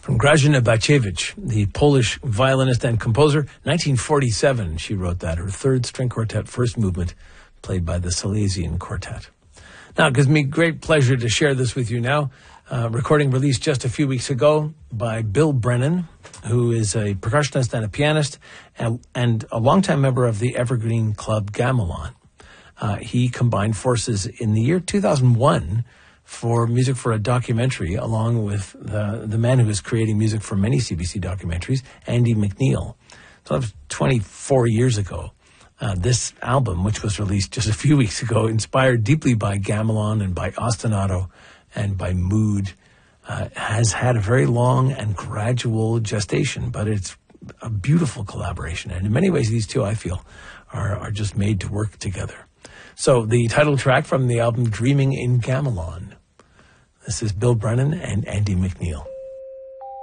From Grażyna Bacewicz, the Polish violinist and composer. 1947, she wrote that, her third string quartet, first movement, played by the Silesian Quartet. Now, it gives me great pleasure to share this with you now. Recording released just a few weeks ago by Bill Brennan, who is a percussionist and a pianist and a longtime member of the Evergreen Club Gamelan. He combined forces in the year 2001 for music for a documentary, along with the man who is creating music for many CBC documentaries, Andy McNeil. So that was 24 years ago. This album, which was released just a few weeks ago, inspired deeply by gamelan and by ostinato and by mood, has had a very long and gradual gestation, but it's a beautiful collaboration. And in many ways, these two, I feel, are just made to work together. So the title track from the album, Dreaming in Gamelan. This is Bill Brennan and Andy McNeil.